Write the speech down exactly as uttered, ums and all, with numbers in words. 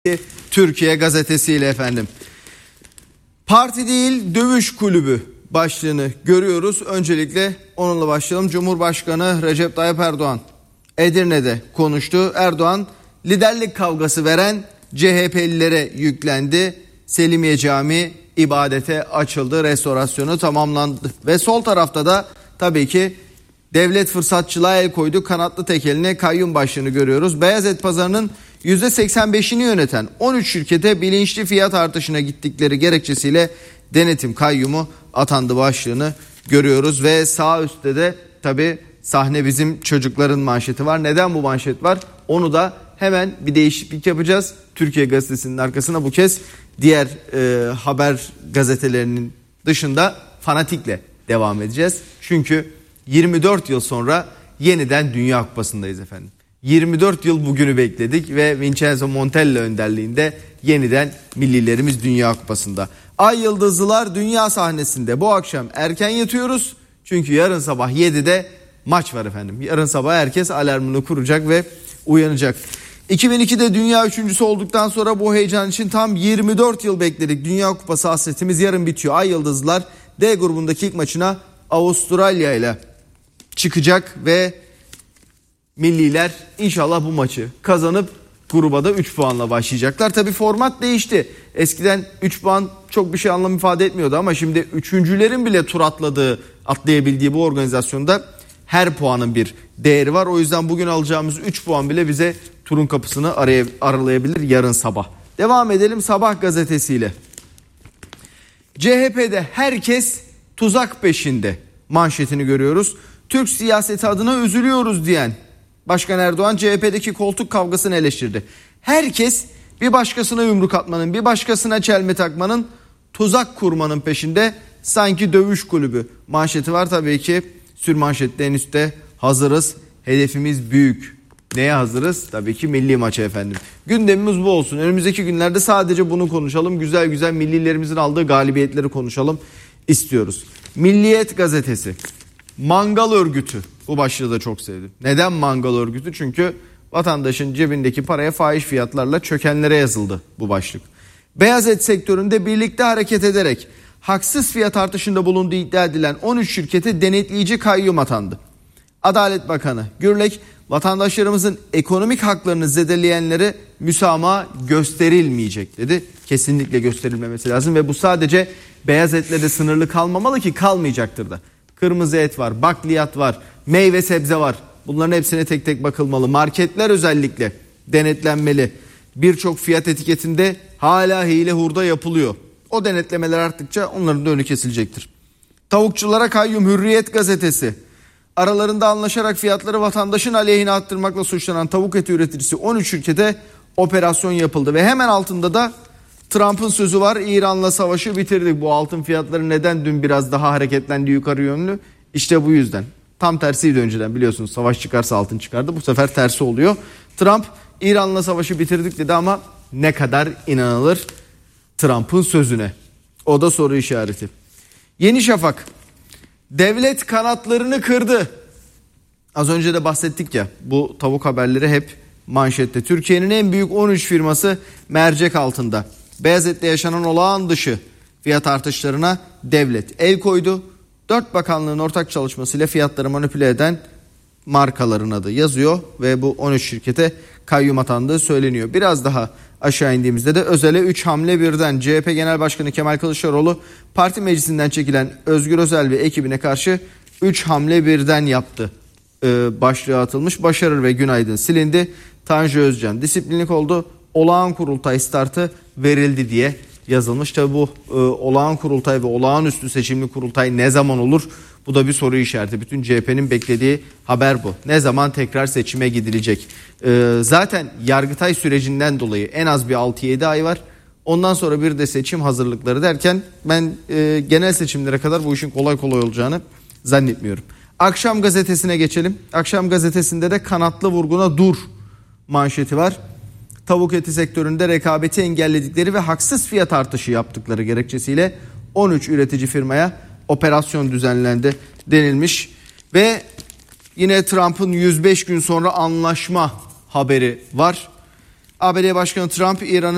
Türkiye gazetesiyle efendim. Parti değil dövüş kulübü başlığını görüyoruz. Öncelikle onunla başlayalım. Cumhurbaşkanı Recep Tayyip Erdoğan Edirne'de konuştu. Erdoğan liderlik kavgası veren C H P'lilere yüklendi. Selimiye Camii ibadete açıldı. Restorasyonu tamamlandı. Ve sol tarafta da tabii ki devlet fırsatçılığa el koydu. Kanatlı tekeline kayyum başlığını görüyoruz. Beyaz et pazarının yüzde seksen beşini yöneten on üç şirkete bilinçli fiyat artışına gittikleri gerekçesiyle denetim kayyumu atandı başlığını görüyoruz. Ve sağ üstte de tabii sahne bizim çocukların manşeti var. Neden bu manşet var? Onu da hemen bir değişiklik yapacağız. Türkiye Gazetesi'nin arkasına bu kez diğer e, haber gazetelerinin dışında Fanatik'le devam edeceğiz. Çünkü yirmi dört yıl sonra yeniden Dünya Kupası'ndayız efendim. yirmi dört yıl bugünü bekledik ve Vincenzo Montella önderliğinde yeniden millilerimiz Dünya Kupası'nda. Ay Yıldızlılar dünya sahnesinde bu akşam erken yatıyoruz. Çünkü yarın sabah yedide maç var efendim. Yarın sabah herkes alarmını kuracak ve uyanacak. iki bin ikide dünya üçüncüsü olduktan sonra bu heyecan için tam yirmi dört yıl bekledik. Dünya Kupası hasretimiz yarın bitiyor. Ay Yıldızlılar D grubundaki ilk maçına Avustralya ile çıkacak ve milliler inşallah bu maçı kazanıp gruba da üç puanla başlayacaklar. Tabii format değişti. Eskiden üç puan çok bir şey anlam ifade etmiyordu ama şimdi üçüncülerin bile tur atladığı, atlayabildiği bu organizasyonda her puanın bir değeri var. O yüzden bugün alacağımız üç puan bile bize turun kapısını araya, aralayabilir yarın sabah. Devam edelim Sabah gazetesiyle. C H P'de herkes tuzak peşinde manşetini görüyoruz. Türk siyaseti adına üzülüyoruz diyen Başkan Erdoğan C H P'deki koltuk kavgasını eleştirdi. Herkes bir başkasına yumruk atmanın, bir başkasına çelme takmanın, tuzak kurmanın peşinde, sanki dövüş kulübü manşeti var. Tabii ki sürmanşette en üstte hazırız, hedefimiz büyük. Neye hazırız? Tabii ki milli maça efendim. Gündemimiz bu olsun. Önümüzdeki günlerde sadece bunu konuşalım. Güzel güzel millilerimizin aldığı galibiyetleri konuşalım istiyoruz. Milliyet gazetesi. Mangal örgütü. Bu başlığı da çok sevdim. Neden mangal örgütü? Çünkü vatandaşın cebindeki paraya fahiş fiyatlarla çökenlere yazıldı bu başlık. Beyaz et sektöründe birlikte hareket ederek haksız fiyat artışında bulunduğu iddia edilen on üç şirkete denetleyici kayyum atandı. Adalet Bakanı Gürlek, vatandaşlarımızın ekonomik haklarını zedeleyenlere müsamaha gösterilmeyecek dedi. Kesinlikle gösterilmemesi lazım ve bu sadece beyaz etle de sınırlı kalmamalı ki kalmayacaktır da. Kırmızı et var, bakliyat var, meyve sebze var. Bunların hepsine tek tek bakılmalı. Marketler özellikle denetlenmeli. Birçok fiyat etiketinde hala hile hurda yapılıyor. O denetlemeler arttıkça onların da önü kesilecektir. Tavukçulara kayyum. Hürriyet gazetesi. Aralarında anlaşarak fiyatları vatandaşın aleyhine arttırmakla suçlanan tavuk eti üreticisi on üç şirkete operasyon yapıldı. Ve hemen altında da Trump'ın sözü var. İran'la savaşı bitirdik. Bu altın fiyatları neden dün biraz daha hareketlendi yukarı yönlü? İşte bu yüzden. Tam tersiydi önceden, biliyorsunuz. Savaş çıkarsa altın çıkardı. Bu sefer tersi oluyor. Trump İran'la savaşı bitirdik dedi ama ne kadar inanılır Trump'ın sözüne? O da soru işareti. Yeni Şafak. Devlet kanatlarını kırdı. Az önce de bahsettik ya, bu tavuk haberleri hep manşette. Türkiye'nin en büyük on üç firması mercek altında. Beyaz etle yaşanan olağan dışı fiyat artışlarına devlet el koydu. Dört bakanlığın ortak çalışmasıyla fiyatları manipüle eden markaların adı yazıyor ve bu on üç şirkete kayyum atandığı söyleniyor. Biraz daha aşağı indiğimizde de özele üç hamle birden. C H P Genel Başkanı Kemal Kılıçdaroğlu parti meclisinden çekilen Özgür Özel ve ekibine karşı üç hamle birden yaptı. Ee, başlığı atılmış. Başarır ve Günaydın silindi. Tanju Özcan disiplinlik oldu. Olağan kurultay startı verildi diye yazılmış. Tabi bu e, olağan kurultay ve olağanüstü seçimli kurultay ne zaman olur? Bu da bir soru işareti. Bütün C H P'nin beklediği haber bu. Ne zaman tekrar seçime gidilecek? E, zaten Yargıtay sürecinden dolayı en az bir altı yedi ay var. Ondan sonra bir de seçim hazırlıkları derken ben e, genel seçimlere kadar bu işin kolay kolay olacağını zannetmiyorum. Akşam gazetesine geçelim. Akşam gazetesinde de kanatlı vurguna dur manşeti var. Tavuk eti sektöründe rekabeti engelledikleri ve haksız fiyat artışı yaptıkları gerekçesiyle on üç üretici firmaya operasyon düzenlendi denilmiş. Ve yine Trump'ın yüz beş gün sonra anlaşma haberi var. A B D Başkanı Trump, İran'ın